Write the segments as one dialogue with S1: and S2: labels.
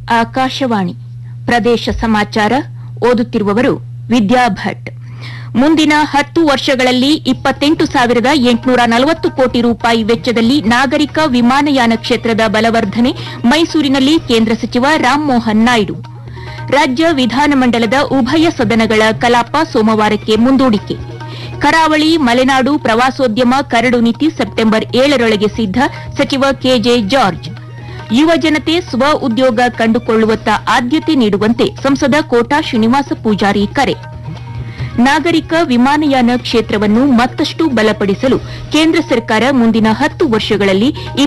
S1: ಆಕಾಶವಾಣಿ ಪ್ರದೇಶ ಸಮಾಚಾರ ಓದುತ್ತಿರುವವರು ವಿದ್ಯಾ ಭಟ್. ಮುಂದಿನ 10 ವರ್ಷಗಳಲ್ಲಿ 28,840 ಕೋಟಿ ರೂಪಾಯಿ ವೆಚ್ಚದಲ್ಲಿ ನಾಗರಿಕ ವಿಮಾನಯಾನ ಕ್ಷೇತ್ರದ ಬಲವರ್ಧನೆ ಮೈಸೂರಿನಲ್ಲಿ ಕೇಂದ್ರ ಸಚಿವ ರಾಮಮೋಹನ್ ನಾಯ್ಡು. ರಾಜ್ಯ ವಿಧಾನಮಂಡಲದ ಉಭಯ ಸದನಗಳ ಕಲಾಪ ಸೋಮವಾರಕ್ಕೆ ಮುಂದೂಡಿಕೆ. ಕರಾವಳಿ ಮಲೆನಾಡು ಪ್ರವಾಸೋದ್ಯಮ ಕರಡು ನೀತಿ ಸೆಪ್ಟೆಂಬರ್ 7ರೊಳಗೆ ಸಿದ್ಧ ಸಚಿವ ಕೆಜೆ ಜಾರ್ಜ್. ಯುವ ಜನತೆ ಸ್ವ ಉದ್ಯೋಗ ಕಂಡುಕೊಳ್ಳುವತ್ತ ಆದ್ಯತೆ ನೀಡುವಂತೆ ಸಂಸದ ಕೋಟಾ ಶ್ರೀನಿವಾಸ ಪೂಜಾರಿ ಕರೆ. ನಾಗರಿಕ ವಿಮಾನಯಾನ ಕ್ಷೇತ್ರವನ್ನು ಮತ್ತಷ್ಟು ಬಲಪಡಿಸಲು ಕೇಂದ್ರ ಸರ್ಕಾರ ಮುಂದಿನ 10 ವರ್ಷಗಳಲ್ಲಿ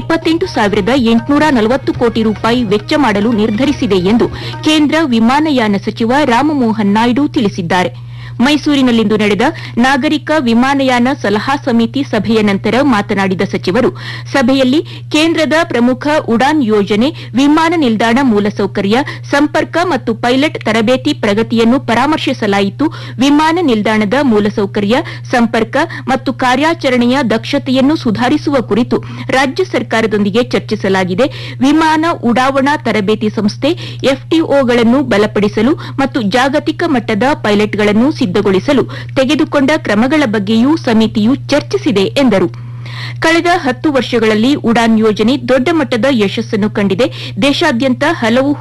S1: 28,840 ಕೋಟಿ ರೂಪಾಯಿ ವೆಚ್ಚ ಮಾಡಲು ನಿರ್ಧರಿಸಿದೆ ಎಂದು ಕೇಂದ್ರ ವಿಮಾನಯಾನ ಸಚಿವ ರಾಮಮೋಹನ್ ನಾಯ್ಡು ತಿಳಿಸಿದ್ದಾರೆ. ಮೈಸೂರಿನಲ್ಲಿಂದು ನಡೆದ ನಾಗರಿಕ ವಿಮಾನಯಾನ ಸಲಹಾ ಸಮಿತಿ ಸಭೆಯ ನಂತರ ಮಾತನಾಡಿದ ಸಚಿವರು, ಸಭೆಯಲ್ಲಿ ಕೇಂದ್ರದ ಪ್ರಮುಖ ಉಡಾನ್ ಯೋಜನೆ, ವಿಮಾನ ನಿಲ್ದಾಣ ಮೂಲಸೌಕರ್ಯ, ಸಂಪರ್ಕ ಮತ್ತು ಪೈಲಟ್ ತರಬೇತಿ ಪ್ರಗತಿಯನ್ನು ಪರಾಮರ್ಶಿಸಲಾಯಿತು. ವಿಮಾನ ನಿಲ್ದಾಣದ ಮೂಲಸೌಕರ್ಯ, ಸಂಪರ್ಕ ಮತ್ತು ಕಾರ್ಯಾಚರಣೆಯ ದಕ್ಷತೆಯನ್ನು ಸುಧಾರಿಸುವ ಕುರಿತು ರಾಜ್ಯ ಸರ್ಕಾರದೊಂದಿಗೆ ಚರ್ಚಿಸಲಾಗಿದೆ. ವಿಮಾನ ಉಡಾವಣಾ ತರಬೇತಿ ಸಂಸ್ಥೆ ಎಫ್ಟಿಒಗಳನ್ನು ಬಲಪಡಿಸಲು ಮತ್ತು ಜಾಗತಿಕ ಮಟ್ಟದ ಪೈಲಟ್ಗಳನ್ನು ಸಿದ್ದಗೊಳಿಸಲು ತೆಗೆದುಕೊಂಡ ಕ್ರಮಗಳ ಬಗ್ಗೆಯೂ ಸಮಿತಿಯು ಚರ್ಚಿಸಿದೆ ಎಂದರು. ಕಳೆದ 10 ವರ್ಷಗಳಲ್ಲಿ ಉಡಾನ್ ಯೋಜನೆ ದೊಡ್ಡ ಮಟ್ಟದ ಯಶಸ್ಸನ್ನು ಕಂಡಿದೆ. ದೇಶಾದ್ಯಂತ ಹಲವು